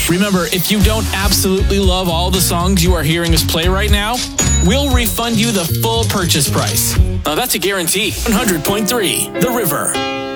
Remember, if you don't absolutely love all the songs you are hearing us play right now, we'll refund you the full purchase price. Now that's a guarantee. 100.3 The River.